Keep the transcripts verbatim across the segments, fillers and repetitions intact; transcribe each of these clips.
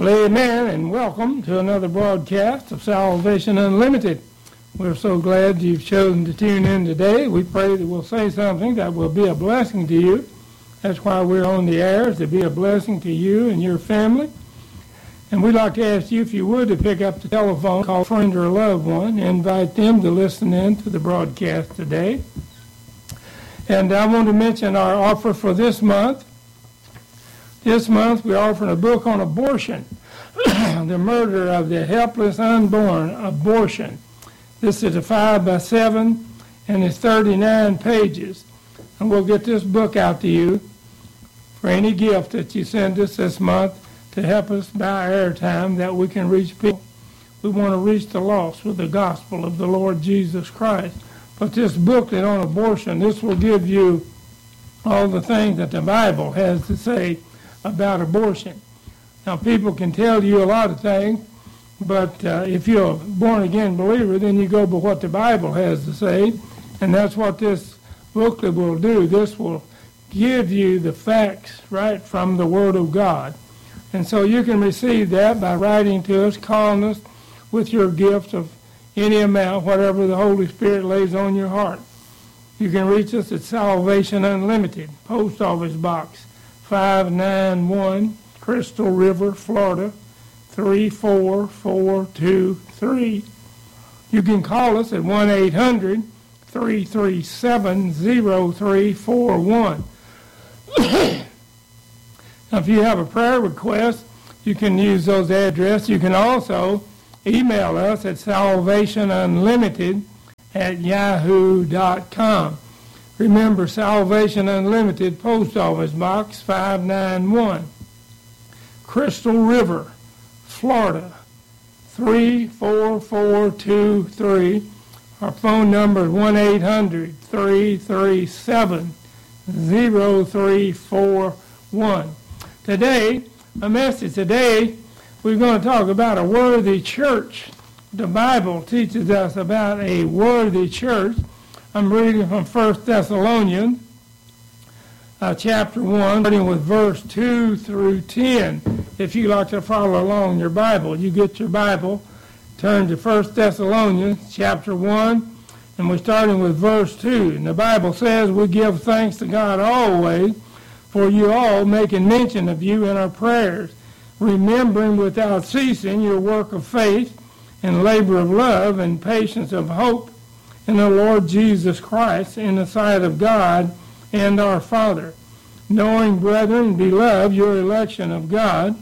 Well, amen, and welcome to another broadcast of Salvation Unlimited. We're so glad you've chosen to tune in today. We pray that we'll say something that will be a blessing to you. That's why we're on the air, is to be a blessing to you and your family. And we'd like to ask you, if you would, to pick up the telephone, call a friend or a loved one, and invite them to listen in to the broadcast today. And I want to mention our offer for this month. This month we're offering a book on abortion, the murder of the helpless unborn, abortion. This is a five by seven, and it's thirty-nine pages. And we'll get this book out to you for any gift that you send us this month to help us buy airtime that we can reach people. We want to reach the lost with the gospel of the Lord Jesus Christ. But this booklet on abortion, this will give you all the things that the Bible has to say about abortion. Now, people can tell you a lot of things, but uh, if you're a born-again believer, then you go by what the Bible has to say, and that's what this booklet will do. This will give you the facts right from the Word of God. And so you can receive that by writing to us, calling us with your gift of any amount, whatever the Holy Spirit lays on your heart. You can reach us at Salvation Unlimited, Post Office Box five nine one, Crystal River, Florida, three four four two three. You can call us at one eight hundred, three three seven, zero three four one. Now, if you have a prayer request, you can use those addresses. You can also email us at salvationunlimited at yahoo dot com. Remember, Salvation Unlimited, Post Office Box five nine one, Crystal River, Florida, three four four two three. Our phone number is one eight hundred, three three seven, zero three four one. Today, a message today, we're going to talk about a worthy church. The Bible teaches us about a worthy church. I'm reading from First Thessalonians, uh, chapter one, starting with verse two through ten. If you like to follow along your Bible, you get your Bible, turn to First Thessalonians, chapter one, and we're starting with verse two. And the Bible says, we give thanks to God always for you all, making mention of you in our prayers, remembering without ceasing your work of faith and labor of love and patience of hope in the Lord Jesus Christ in the sight of God and our Father, knowing, brethren, beloved, your election of God.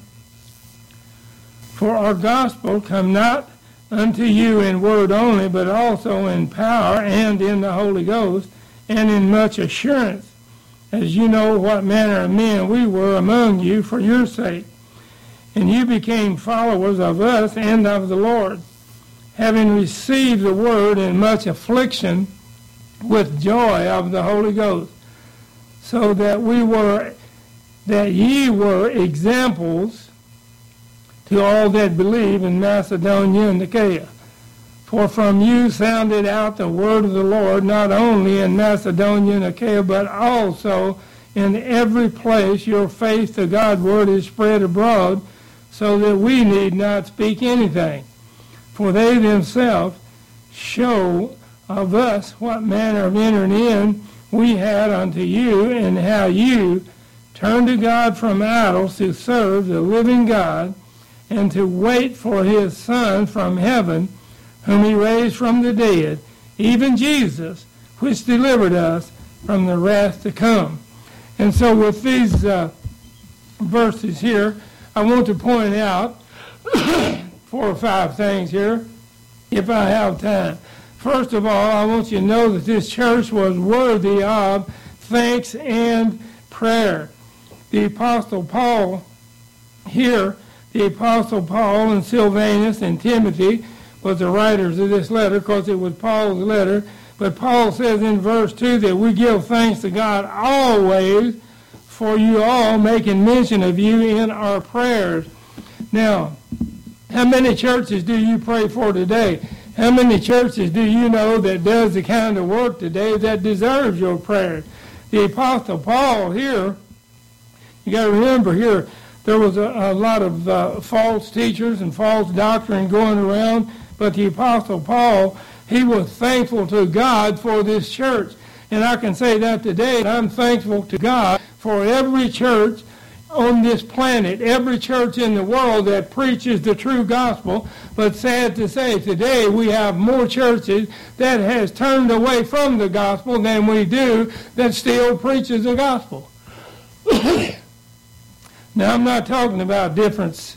For our gospel come not unto you in word only, but also in power and in the Holy Ghost, and in much assurance, as you know what manner of men we were among you for your sake. And you became followers of us and of the Lord, having received the word in much affliction with joy of the Holy Ghost, so that we were, that ye were examples to all that believe in Macedonia and Achaia. For from you sounded out the word of the Lord, not only in Macedonia and Achaia, but also in every place your faith to God's word is spread abroad, so that we need not speak anything. For they themselves show of us what manner of entering in we had unto you, and how you turned to God from idols to serve the living God, and to wait for his Son from heaven, whom he raised from the dead, even Jesus, which delivered us from the wrath to come. And so with these uh, verses here, I want to point out four or five things here, if I have time. First of all, I want you to know that this church was worthy of thanks and prayer. The Apostle Paul here, the Apostle Paul and Silvanus and Timothy was the writers of this letter, because it was Paul's letter. But Paul says in verse two that we give thanks to God always for you all, making mention of you in our prayers. Now, how many churches do you pray for today? How many churches do you know that does the kind of work today that deserves your prayers? The Apostle Paul here, you got to remember here, there was a, a lot of uh, false teachers and false doctrine going around, but the Apostle Paul, he was thankful to God for this church. And I can say that today. I'm thankful to God for every church on this planet, every church in the world that preaches the true gospel. But sad to say, today we have more churches that has turned away from the gospel than we do that still preaches the gospel. Now, I'm not talking about difference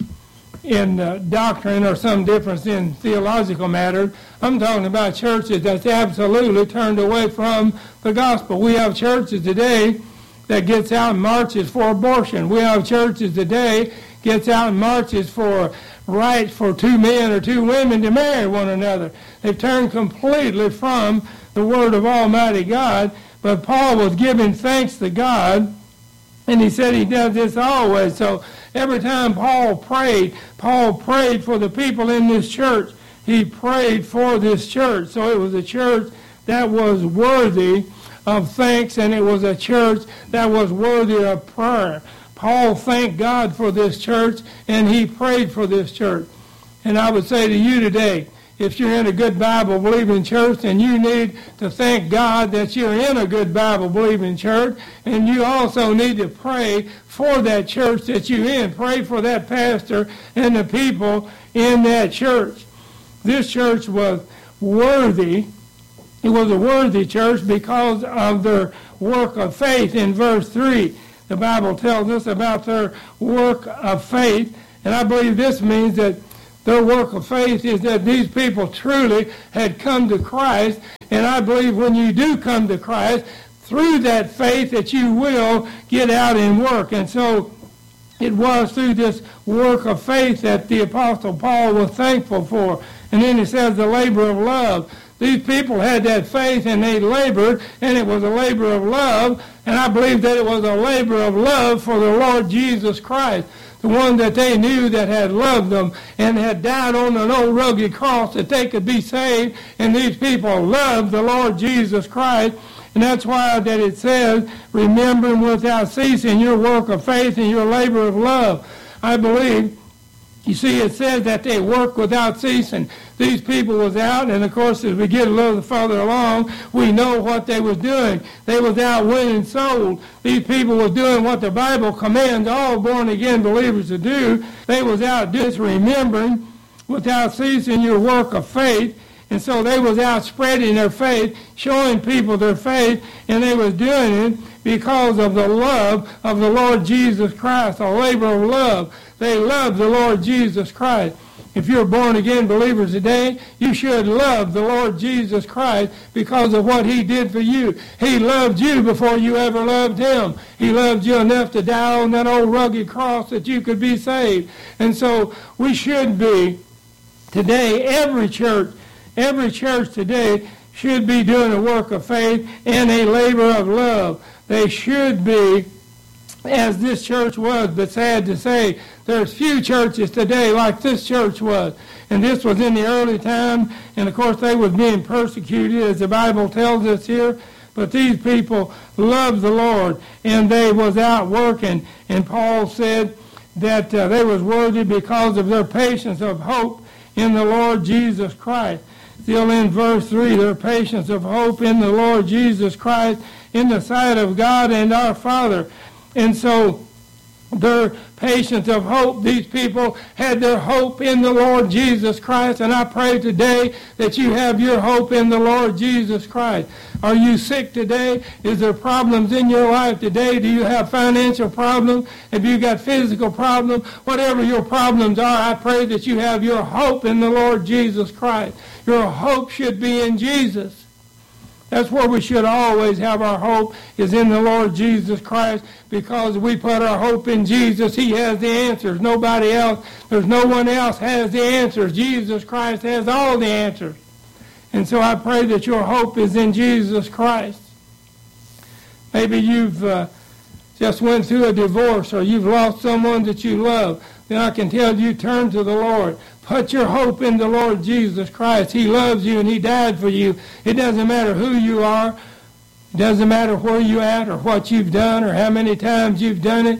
in uh, doctrine or some difference in theological matters. I'm talking about churches that's absolutely turned away from the gospel. We have churches today that gets out and marches for abortion. We have churches today gets out and marches for rights for two men or two women to marry one another. They've turned completely from the word of Almighty God. But Paul was giving thanks to God, and he said he does this always. So every time Paul prayed, Paul prayed for the people in this church. He prayed for this church. So it was a church that was worthy of thanks, and it was a church that was worthy of prayer. Paul thanked God for this church, and he prayed for this church. And I would say to you today, if you're in a good Bible-believing church, then you need to thank God that you're in a good Bible-believing church, and you also need to pray for that church that you're in. Pray for that pastor and the people in that church. This church was worthy. It was a worthy church because of their work of faith. In verse three, the Bible tells us about their work of faith, and I believe this means that their work of faith is that these people truly had come to Christ, and I believe when you do come to Christ, through that faith that you will get out and work. And so it was through this work of faith that the Apostle Paul was thankful for. And then he says the labor of love. These people had that faith and they labored, and it was a labor of love, and I believe that it was a labor of love for the Lord Jesus Christ, the one that they knew that had loved them and had died on an old rugged cross that they could be saved, and these people loved the Lord Jesus Christ. And that's why that it says, remembering without ceasing your work of faith and your labor of love. I believe, you see, it says that they work without ceasing. These people was out, and of course, as we get a little further along, we know what they was doing. They was out winning souls. These people was doing what the Bible commands all born-again believers to do. They was out just remembering without ceasing your work of faith. And so they was out spreading their faith, showing people their faith, and they was doing it because of the love of the Lord Jesus Christ, a labor of love. They loved the Lord Jesus Christ. If you're born-again believers today, you should love the Lord Jesus Christ because of what he did for you. He loved you before you ever loved him. He loved you enough to die on that old rugged cross that you could be saved. And so we should be, today, every church, every church today should be doing a work of faith and a labor of love. They should be, as this church was, but sad to say, there's few churches today like this church was. And this was in the early time, and of course they was being persecuted, as the Bible tells us here. But these people loved the Lord, and they was out working. And Paul said that uh, they was worthy because of their patience of hope in the Lord Jesus Christ. Still in verse three, their patience of hope in the Lord Jesus Christ in the sight of God and our Father. And so their patience of hope, these people had their hope in the Lord Jesus Christ. And I pray today that you have your hope in the Lord Jesus Christ. Are you sick today? Is there problems in your life today? Do you have financial problems? Have you got physical problems? Whatever your problems are, I pray that you have your hope in the Lord Jesus Christ. Your hope should be in Jesus. That's where we should always have our hope, is in the Lord Jesus Christ, because we put our hope in Jesus. He has the answers. Nobody else, there's no one else has the answers. Jesus Christ has all the answers. And so I pray that your hope is in Jesus Christ. Maybe you've uh, just went through a divorce, or you've lost someone that you love. Then I can tell you, turn to the Lord. Put your hope in the Lord Jesus Christ. He loves you and he died for you. It doesn't matter who you are. It doesn't matter where you're at or what you've done or how many times you've done it.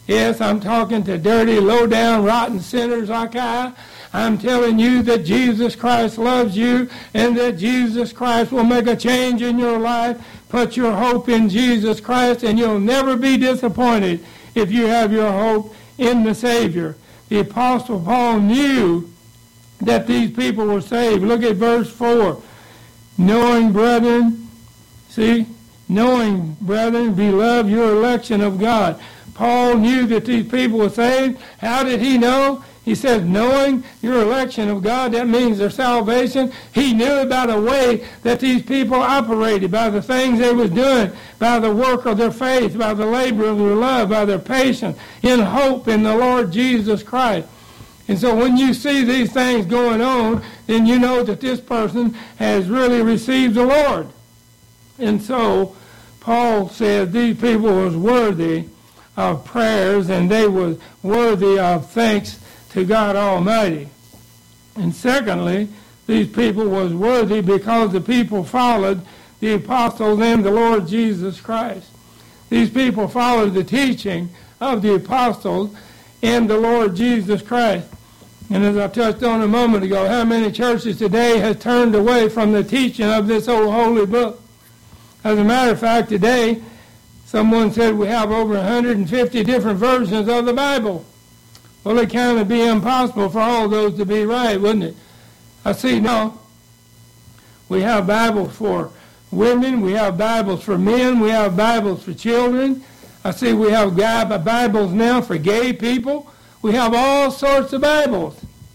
Yes, I'm talking to dirty, low-down, rotten sinners like I. I'm telling you that Jesus Christ loves you and that Jesus Christ will make a change in your life. Put your hope in Jesus Christ and you'll never be disappointed if you have your hope in the Savior. The Apostle Paul knew that these people were saved. Look at verse four. Knowing, brethren, see, knowing, brethren, beloved, your election of God. Paul knew that these people were saved. How did he know? He says, knowing your election of God, that means their salvation. He knew about a way that these people operated, by the things they were doing, by the work of their faith, by the labor of their love, by their patience, in hope in the Lord Jesus Christ. And so when you see these things going on, then you know that this person has really received the Lord. And so Paul said these people was worthy of prayers and they were worthy of thanks to God Almighty. And secondly, these people was worthy because the people followed the apostles and the Lord Jesus Christ. These people followed the teaching of the apostles and the Lord Jesus Christ. And as I touched on a moment ago, how many churches today have turned away from the teaching of this old holy book? As a matter of fact, today, someone said we have over one hundred fifty different versions of the Bible. Well, it kind of be impossible for all those to be right, wouldn't it? I see now we have Bibles for women, we have Bibles for men, we have Bibles for children. I see we have Bibles now for gay people. We have all sorts of Bibles.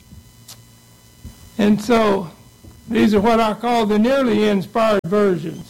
And so these are what I call the nearly inspired versions.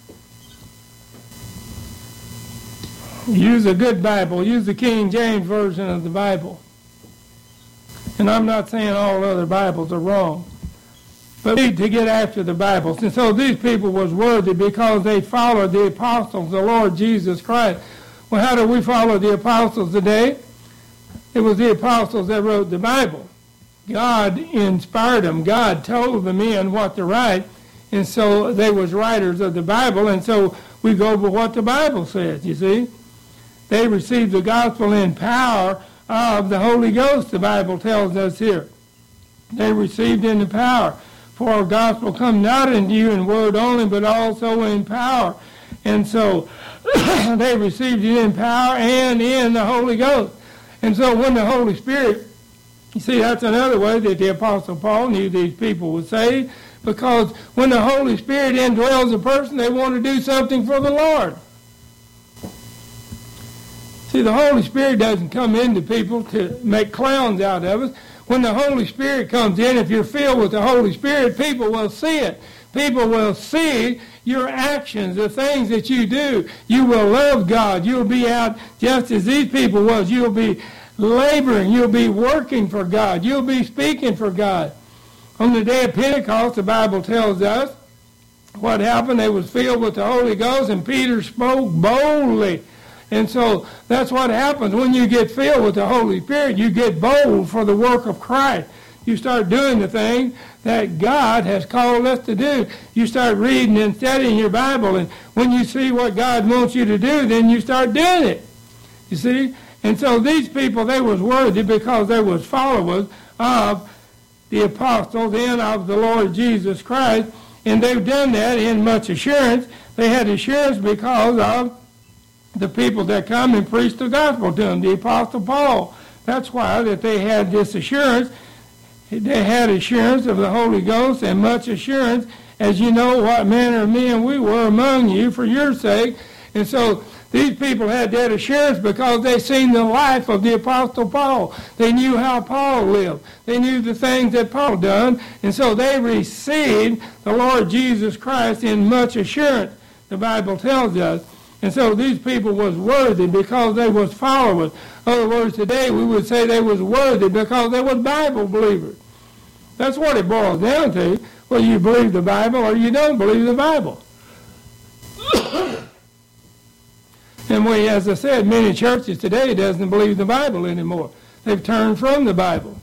Use a good Bible. Use the King James Version of the Bible. And I'm not saying all other Bibles are wrong. But we need to get after the Bibles. And so these people was worthy because they followed the apostles, the Lord Jesus Christ. Well, how do we follow the apostles today? It was the apostles that wrote the Bible. God inspired them. God told the men what to write. And so they was writers of the Bible. And so we go by what the Bible says, you see. They received the gospel in power of the Holy Ghost, the Bible tells us here. They received in the power. For our gospel come not into you in word only, but also in power. And so they received it in power and in the Holy Ghost. And so when the Holy Spirit, you see, that's another way that the Apostle Paul knew these people were saved, because when the Holy Spirit indwells a person, they want to do something for the Lord. See, the Holy Spirit doesn't come into people to make clowns out of us. When the Holy Spirit comes in, if you're filled with the Holy Spirit, people will see it. People will see your actions, the things that you do. You will love God. You'll be out just as these people was. You'll be laboring. You'll be working for God. You'll be speaking for God. On the day of Pentecost, the Bible tells us what happened. They was filled with the Holy Ghost, and Peter spoke boldly. And so that's what happens when you get filled with the Holy Spirit. You get bold for the work of Christ. You start doing the thing that God has called us to do. You start reading and studying your Bible, and when you see what God wants you to do, then you start doing it. You see? And so these people, they was worthy because they was followers of the apostles and of the Lord Jesus Christ, and they've done that in much assurance. They had assurance because of the people that come and preach the gospel to them, the Apostle Paul. That's why that they had this assurance. They had assurance of the Holy Ghost and much assurance, as you know what manner of men we were among you for your sake. And so these people had that assurance because they seen the life of the Apostle Paul. They knew how Paul lived. They knew the things that Paul done. And so they received the Lord Jesus Christ in much assurance, the Bible tells us. And so these people was worthy because they was followers. In other words, today we would say they was worthy because they was Bible believers. That's what it boils down to. Well, you believe the Bible or you don't believe the Bible. And we, as I said, many churches today doesn't believe the Bible anymore. They've turned from the Bible.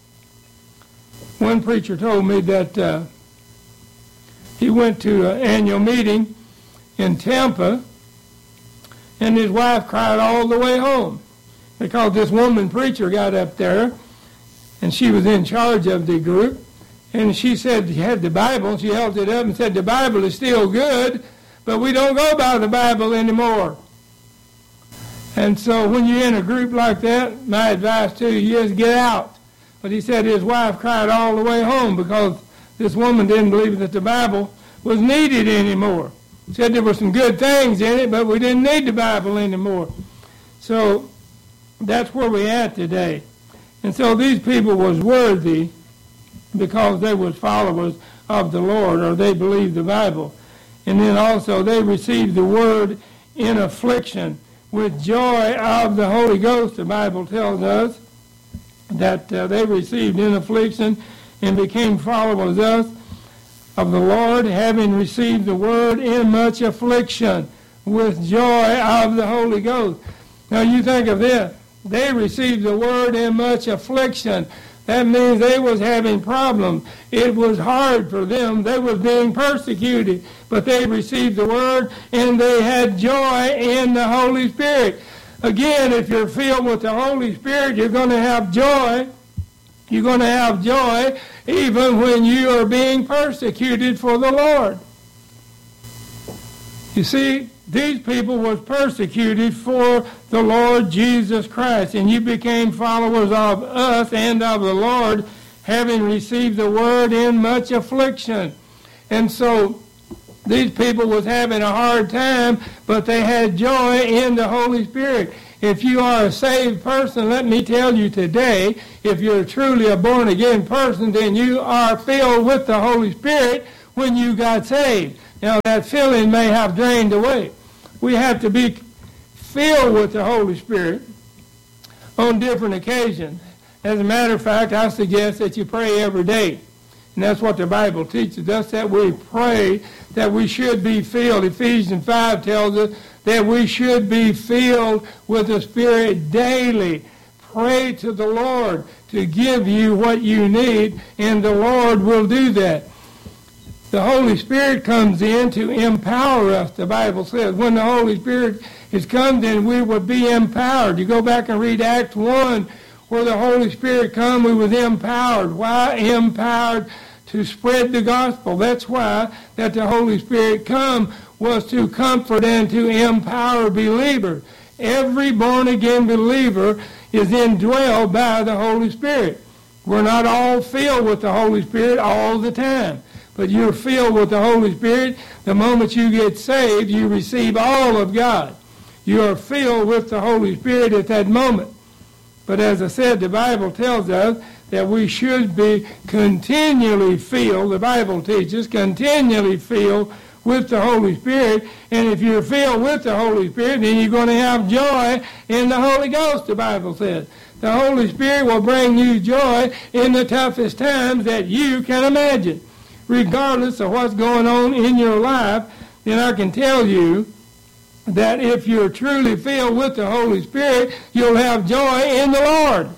One preacher told me that uh, he went to an annual meeting in Tampa, and his wife cried all the way home. because this woman preacher got up there, and she was in charge of the group, and she said, she had the Bible, she held it up and said, the Bible is still good, but we don't go by the Bible anymore. And so when you're in a group like that, my advice to you is get out. But he said his wife cried all the way home because this woman didn't believe that the Bible was needed anymore. Said there were some good things in it, but we didn't need the Bible anymore. So that's where we're at today. And so these people was worthy because they was followers of the Lord, or they believed the Bible. And then also they received the word in affliction with joy of the Holy Ghost. The Bible tells us that uh, they received in affliction and became followers of of the Lord, having received the word in much affliction with joy of the Holy Ghost. Now you think of this. They received the word in much affliction. That means they was having problems. It was hard for them. They was being persecuted. But they received the word and they had joy in the Holy Spirit. Again, if you're filled with the Holy Spirit, you're going to have joy. You're going to have joy even when you are being persecuted for the Lord. You see, these people was persecuted for the Lord Jesus Christ, and you became followers of us and of the Lord, having received the word in much affliction. And so these people was having a hard time, but they had joy in the Holy Spirit. If you are a saved person, let me tell you today, if you're truly a born-again person, then you are filled with the Holy Spirit when you got saved. Now, that filling may have drained away. We have to be filled with the Holy Spirit on different occasions. As a matter of fact, I suggest that you pray every day. And that's what the Bible teaches us, that we pray that we should be filled. Ephesians five tells us that we should be filled with the Spirit daily. Pray to the Lord to give you what you need, and the Lord will do that. The Holy Spirit comes in to empower us, the Bible says. When the Holy Spirit is come, then we will be empowered. You go back and read Acts one, where the Holy Spirit come, we was empowered. Why empowered? To spread the gospel. That's why that the Holy Spirit come, was to comfort and to empower believers. Every born-again believer is indwelled by the Holy Spirit. We're not all filled with the Holy Spirit all the time, but you're filled with the Holy Spirit. The moment you get saved, you receive all of God. You are filled with the Holy Spirit at that moment. But as I said, the Bible tells us that we should be continually filled, the Bible teaches, continually filled with the Holy Spirit. And if you're filled with the Holy Spirit, then you're going to have joy in the Holy Ghost, the Bible says. The Holy Spirit will bring you joy in the toughest times that you can imagine. Regardless of what's going on in your life, then I can tell you that if you're truly filled with the Holy Spirit, you'll have joy in the Lord.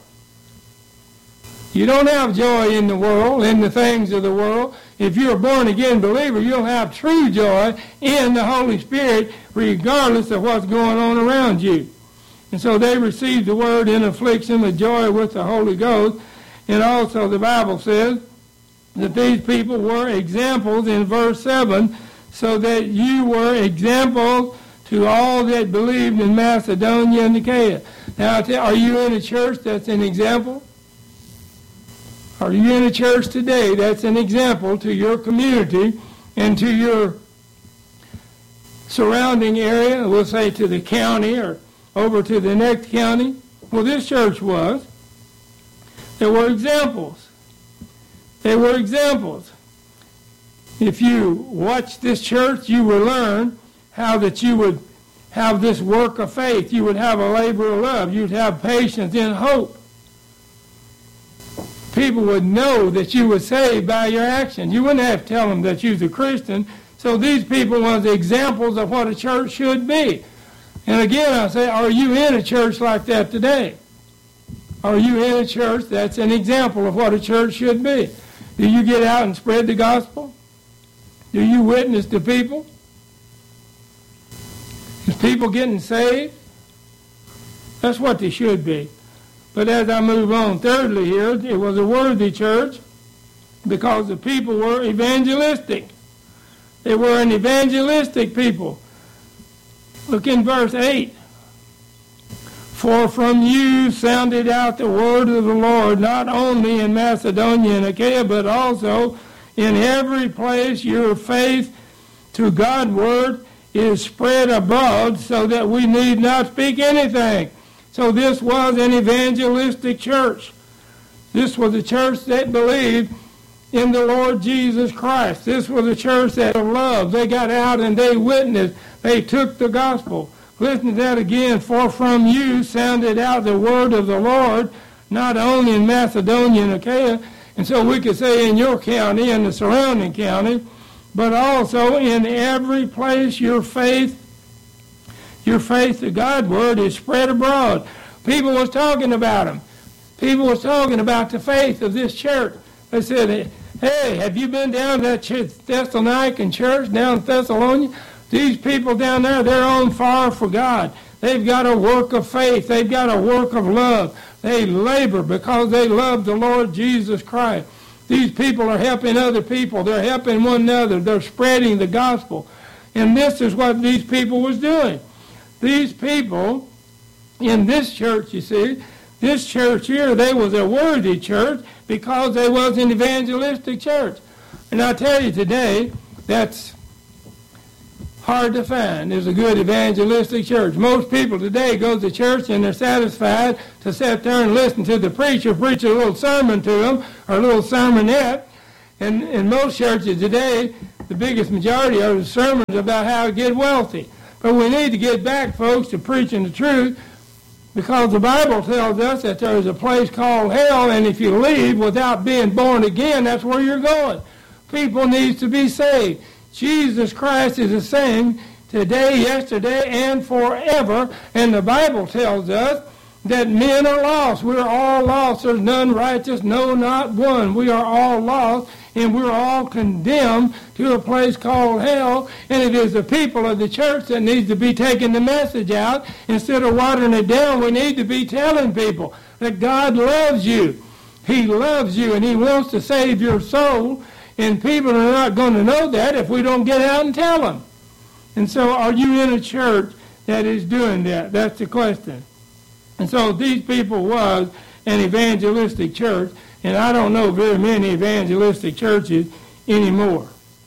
You don't have joy in the world, in the things of the world. If you're a born-again believer, you'll have true joy in the Holy Spirit, regardless of what's going on around you. And so they received the word in affliction with joy with the Holy Ghost. And also the Bible says that these people were examples in verse seven, so that you were examples to all that believed in Macedonia and Achaia. Now, I tell, are you in a church that's an example? Are you in a church today that's an example to your community and to your surrounding area? We'll say to the county or over to the next county. Well, this church was. There were examples. There were examples. If you watch this church, you will learn how that you would have this work of faith. You would have a labor of love. You'd have patience and hope. People would know that you were saved by your action. You wouldn't have to tell them that you're a Christian. So these people were the examples of what a church should be. And again, I say, are you in a church like that today? Are you in a church that's an example of what a church should be? Do you get out and spread the gospel? Do you witness to people? Is people getting saved? That's what they should be. But as I move on, thirdly here, it was a worthy church because the people were evangelistic. They were an evangelistic people. Look in verse eight. For from you sounded out the word of the Lord, not only in Macedonia and Achaia, but also in every place your faith to God's word is spread abroad, so that we need not speak anything. So this was an evangelistic church. This was a church that believed in the Lord Jesus Christ. This was a church that loved. They got out and they witnessed. They took the gospel. Listen to that again. For from you sounded out the word of the Lord, not only in Macedonia and Achaia, and so we could say in your county and the surrounding county, but also in every place your faith, your faith to God's word is spread abroad. People was talking about them. People was talking about the faith of this church. They said, hey, have you been down to that Thessalonican church down in Thessalonica? These people down there, they're on fire for God. They've got a work of faith. They've got a work of love. They labor because they love the Lord Jesus Christ. These people are helping other people. They're helping one another. They're spreading the gospel. And this is what these people was doing. These people in this church, you see, this church here, they was a worthy church because they was an evangelistic church. And I tell you today, that's hard to find is a good evangelistic church. Most people today go to church and they're satisfied to sit there and listen to the preacher preach a little sermon to them or a little sermonette. And in most churches today, the biggest majority are the sermons about how to get wealthy. But we need to get back, folks, to preaching the truth, because the Bible tells us that there is a place called hell, and if you leave without being born again, that's where you're going. People need to be saved. Jesus Christ is the same today, yesterday, and forever. And the Bible tells us that men are lost. We're all lost. There's none righteous, no, not one. We are all lost, and we're all condemned to a place called hell. And it is the people of the church that needs to be taking the message out. Instead of watering it down, we need to be telling people that God loves you. He loves you, and he wants to save your soul. And people are not going to know that if we don't get out and tell them. And so are you in a church that is doing that? That's the question. And so these people was an evangelistic church, and I don't know very many evangelistic churches anymore.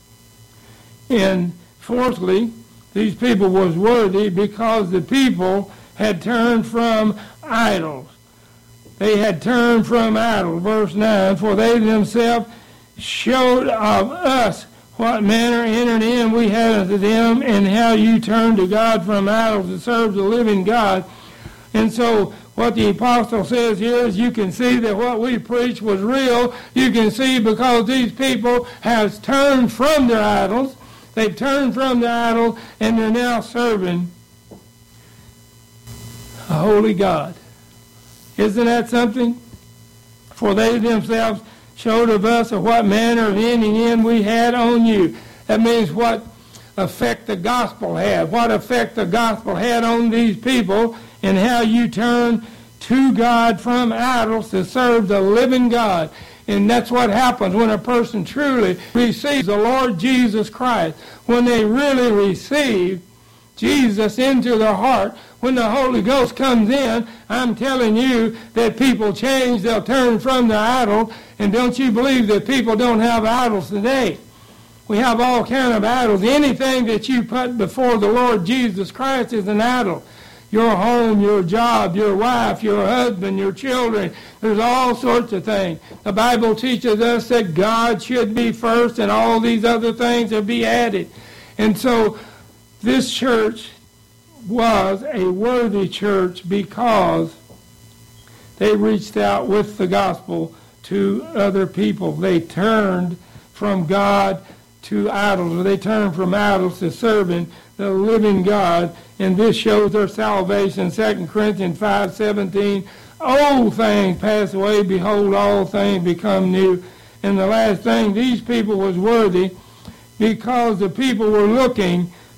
And fourthly, these people was worthy because the people had turned from idols. They had turned from idols. Verse nine, for they themselves showed of us what manner entered in we had unto them, and how you turned to God from idols to serve the living God. And so what the apostle says here is you can see that what we preach was real. You can see because these people have turned from their idols. They've turned from their idols, and they're now serving a holy God. Isn't that something? For they themselves showed of us of what manner of ending in we had on you. That means what effect the gospel had, what effect the gospel had on these people, and how you turn to God from idols to serve the living God. And that's what happens when a person truly receives the Lord Jesus Christ. When they really receive Jesus into their heart, when the Holy Ghost comes in, I'm telling you that people change. They'll turn from their idol. And don't you believe that people don't have idols today? We have all kind of idols. Anything that you put before the Lord Jesus Christ is an idol. Your home, your job, your wife, your husband, your children. There's all sorts of things. The Bible teaches us that God should be first and all these other things will be added. And so this church was a worthy church because they reached out with the gospel to other people. They turned from God to idols. They turned from idols to serving the living God, and this shows their salvation. Second Corinthians five seventeen, old things pass away, behold, all things become new. And the last thing, these people was worthy because the people were looking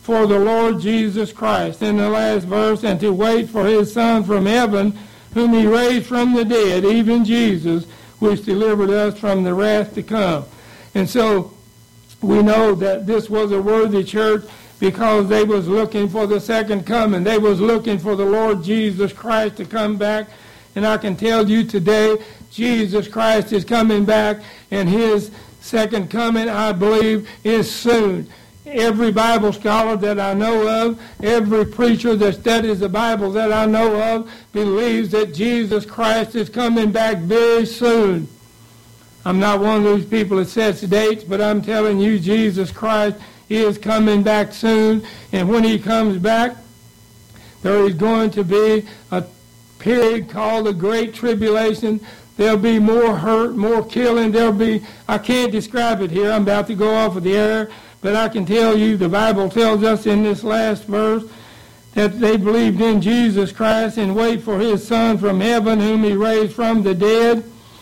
for the Lord Jesus Christ. In the last verse, and to wait for his Son from heaven, whom he raised from the dead, even Jesus, which delivered us from the wrath to come. And so we know that this was a worthy church because they was looking for the second coming. They was looking for the Lord Jesus Christ to come back. And I can tell you today, Jesus Christ is coming back, and his second coming, I believe, is soon. Every Bible scholar that I know of, every preacher that studies the Bible that I know of, believes that Jesus Christ is coming back very soon. I'm not one of those people that sets dates, but I'm telling you, Jesus Christ is coming back soon. And when he comes back, there is going to be a period called the Great Tribulation. There'll be more hurt, more killing. There'll be, I can't describe it here. I'm about to go off of the air. But I can tell you, the Bible tells us in this last verse that they believed in Jesus Christ and wait for his Son from heaven, whom he raised from the dead.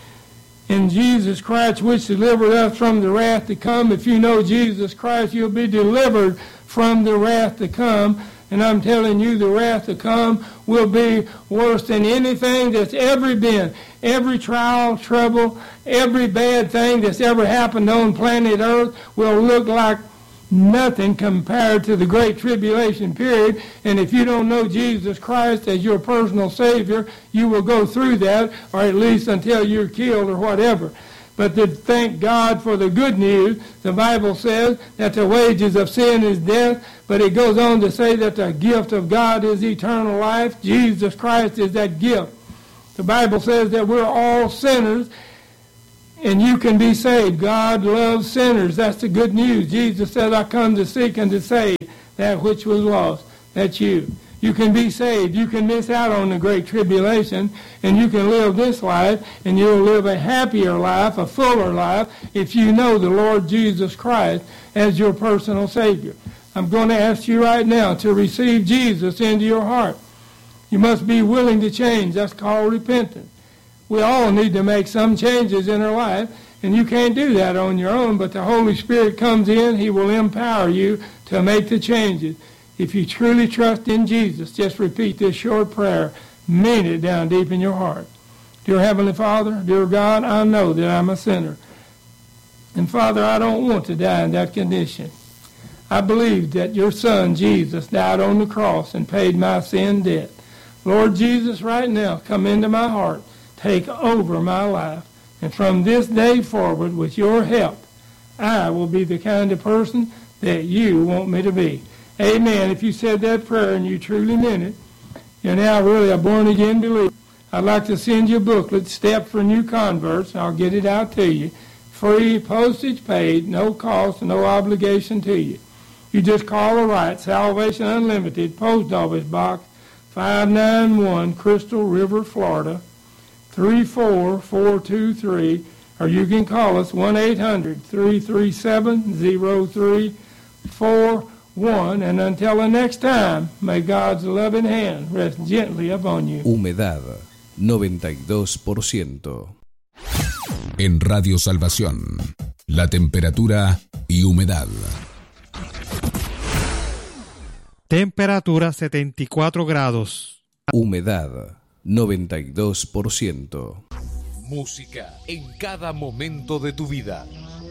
In Jesus Christ, which delivered us from the wrath to come. If you know Jesus Christ, you'll be delivered from the wrath to come. And I'm telling you, the wrath to come will be worse than anything that's ever been. Every trial, trouble, every bad thing that's ever happened on planet Earth will look like nothing compared to the Great Tribulation period. And if you don't know Jesus Christ as your personal Savior, you will go through that, or at least until you're killed or whatever. But to thank God for the good news, the Bible says that the wages of sin is death, but it goes on to say that the gift of God is eternal life. Jesus Christ is that gift. The Bible says that we're all sinners, and you can be saved. God loves sinners. That's the good news. Jesus said, I come to seek and to save that which was lost. That's you. You can be saved. You can miss out on the Great Tribulation, and you can live this life, and you'll live a happier life, a fuller life, if you know the Lord Jesus Christ as your personal Savior. I'm going to ask you right now to receive Jesus into your heart. You must be willing to change. That's called repentance. We all need to make some changes in our life, and you can't do that on your own, but the Holy Spirit comes in. He will empower you to make the changes. If you truly trust in Jesus, just repeat this short prayer. Mean it down deep in your heart. Dear Heavenly Father, dear God, I know that I'm a sinner. And Father, I don't want to die in that condition. I believe that your Son, Jesus, died on the cross and paid my sin debt. Lord Jesus, right now, come into my heart. Take over my life. And from this day forward, with your help, I will be the kind of person that you want me to be. Amen. If you said that prayer and you truly meant it, you're now really a born-again believer. I'd like to send you a booklet, Steps for New Converts. I'll get it out to you. Free, postage paid, no cost, no obligation to you. You just call or write, Salvation Unlimited, Post Office Box five ninety-one, Crystal River, Florida, three four four two three, or you can call us one eight hundred, three three seven, zero three four one. And until the next time, may God's loving hand rest gently upon you. Humedad noventa y dos por ciento. En Radio Salvación, la temperatura y humedad. Temperatura setenta y cuatro grados. Humedad noventa y dos por ciento. Música en cada momento de tu vida.